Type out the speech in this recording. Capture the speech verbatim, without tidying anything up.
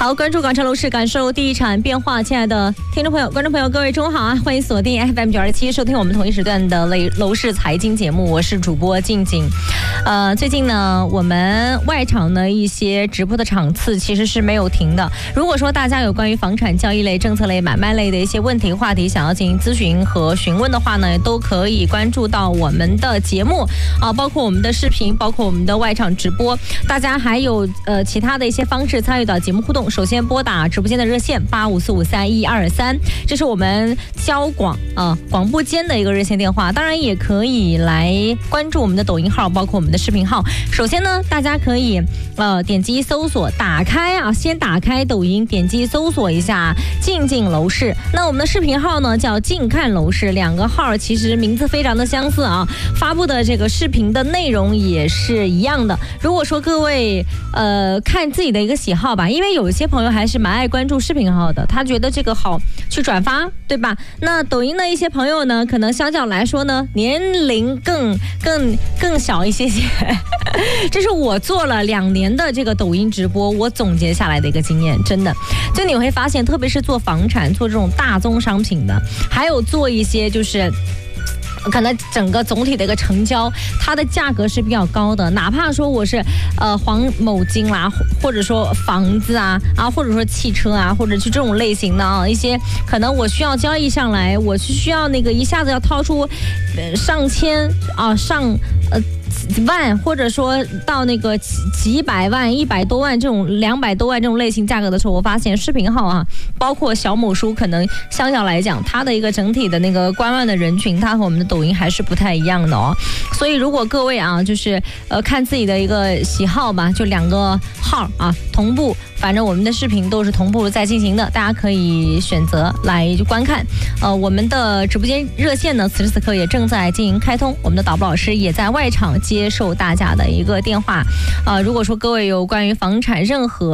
好，关注港城楼市，感受地产变化。亲爱的听众朋友、观众朋友，各位中午好啊！欢迎锁定 F M 九二七，收听我们同一时段的楼楼市财经节目，我是主播静静。呃，最近呢，我们外场呢一些直播的场次其实是没有停的。如果说大家有关于房产交易类、政策类、买卖类的一些问题话题，想要进行咨询和询问的话呢，都可以关注到我们的节目啊，包括我们的视频，包括我们的外场直播。大家还有呃其他的一些方式参与到节目互动。首先拨打直播间的热线八五四五三一二三，这是我们交广啊广播间的一个热线电话。当然也可以来关注我们的抖音号，包括我们的视频号。首先呢，大家可以呃点击搜索，打开啊，先打开抖音，点击搜索一下静静楼市。那我们的视频号呢叫静看楼市，两个号其实名字非常的相似啊，发布的这个视频的内容也是一样的。如果说各位呃看自己的一个喜好吧，因为有些朋友还是蛮爱关注视频号的，他觉得这个好去转发，对吧？那抖音的一些朋友呢，可能相较来说呢，年龄更更更小一些些。这是我做了两年的这个抖音直播，我总结下来的一个经验，真的。就你会发现，特别是做房产、做这种大宗商品的，还有做一些就是可能整个总体的一个成交，它的价格是比较高的。哪怕说我是呃黄某金啦，或者说房子啊啊，或者说汽车啊，或者是这种类型的啊，一些可能我需要交易上来，我是需要那个一下子要掏出呃上千啊上呃。万，或者说到那个几几百万、一百多万这种、两百多万这种类型价格的时候，我发现视频号啊，包括小某书，可能相较来讲，它的一个整体的那个观望的人群，它和我们的抖音还是不太一样的哦。所以如果各位啊，就是呃看自己的一个喜好吧，就两个号啊同步，反正我们的视频都是同步在进行的，大家可以选择来观看。呃，我们的直播间热线呢，此时此刻也正在进行开通，我们的导播老师也在外场接受大家的一个电话。呃，如果说各位有关于房产任何